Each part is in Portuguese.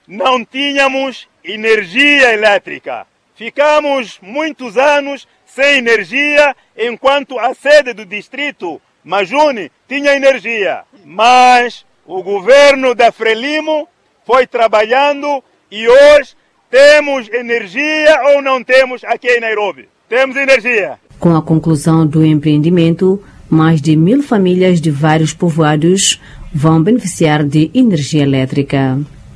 não tínhamos energia elétrica. Ficamos muitos anos sem energia, enquanto a sede do distrito Majuni tinha energia. Mas o governo da Frelimo foi trabalhando e hoje temos energia ou não temos aqui em Nairobi? Temos energia. Com a conclusão do empreendimento, mais de 1.000 famílias de vários povoados vão beneficiar de energia elétrica.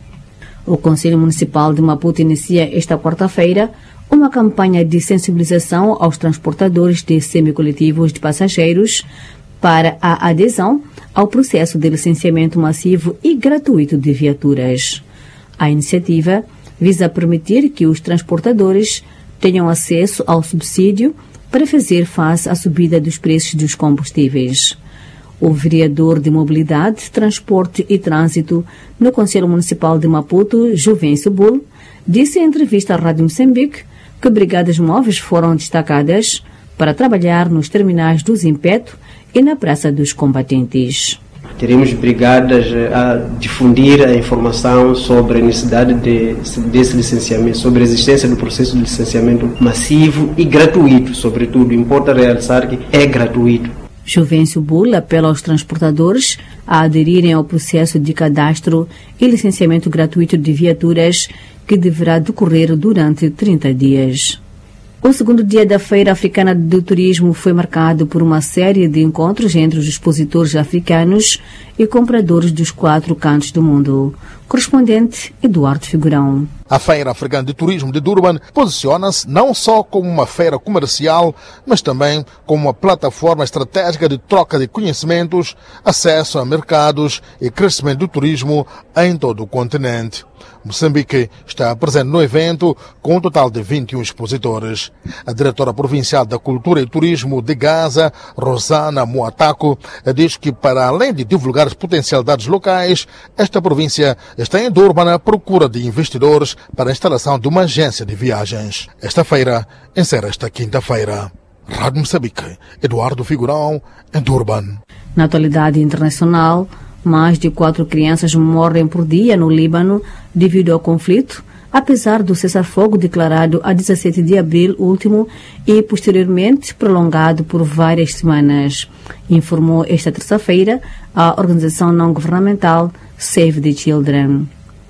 O Conselho Municipal de Maputo inicia esta quarta-feira uma campanha de sensibilização aos transportadores de semicoletivos de passageiros para a adesão ao processo de licenciamento massivo e gratuito de viaturas. A iniciativa visa permitir que os transportadores tenham acesso ao subsídio para fazer face à subida dos preços dos combustíveis. O vereador de Mobilidade, Transporte e Trânsito no Conselho Municipal de Maputo, Juvencio Bull, disse em entrevista à Rádio Moçambique que brigadas móveis foram destacadas para trabalhar nos terminais do Zimpeto e na Praça dos Combatentes. Teremos brigadas a difundir a informação sobre a necessidade desse licenciamento, sobre a existência do processo de licenciamento massivo e gratuito, sobretudo. Importa realçar que é gratuito. Juvencio Bull apela aos transportadores a aderirem ao processo de cadastro e licenciamento gratuito de viaturas que deverá decorrer durante 30 dias. O segundo dia da Feira Africana do Turismo foi marcado por uma série de encontros entre os expositores africanos e compradores dos 4 cantos do mundo. Correspondente Eduardo Figurão. A Feira Africana de Turismo de Durban posiciona-se não só como uma feira comercial, mas também como uma plataforma estratégica de troca de conhecimentos, acesso a mercados e crescimento do turismo em todo o continente. Moçambique está presente no evento com um total de 21 expositores. A diretora provincial da Cultura e Turismo de Gaza, Rosana Moataco, diz que para além de divulgar as potencialidades locais, esta província está em Durban à procura de investidores para a instalação de uma agência de viagens. Esta feira encerra esta quinta-feira. Rádio Moçambique, Eduardo Figurão, em Durban. Na atualidade internacional, mais de 4 crianças morrem por dia no Líbano devido ao conflito, apesar do cessar-fogo declarado a 17 de abril último e posteriormente prolongado por várias semanas, informou esta terça-feira a organização não-governamental Save the Children.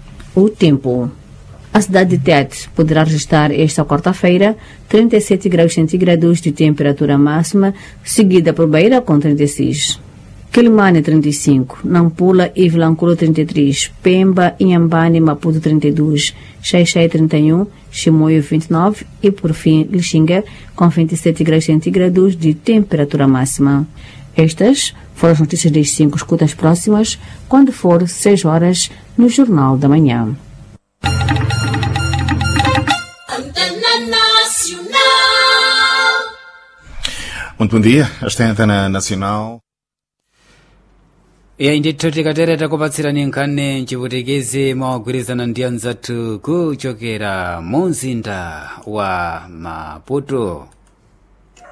O tempo. A cidade de Tete poderá registrar esta quarta-feira 37 graus centígrados de temperatura máxima, seguida por Beira com 36. Quelimane 35, Nampula e Vilanculo 33, Pemba, Inhambane e Maputo 32, Xai-Xai 31, Chimoio 29 e, por fim, Lixinga com 27 graus centígrados de temperatura máxima. Estas foram as notícias das 5 escutas próximas, quando for 6 horas, no Jornal da Manhã. Muito bom dia, esta é a Antena Nacional. E ndithu tikatereta kupatsirani nkhani nchiputekeze mwagwirizana ndi anzathu kuchokera mu mzinda wa Maputo.